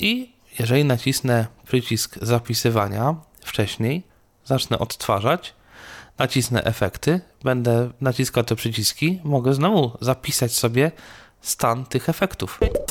I jeżeli nacisnę przycisk zapisywania wcześniej, zacznę odtwarzać, nacisnę efekty, będę naciskał te przyciski, mogę znowu zapisać sobie stan tych efektów.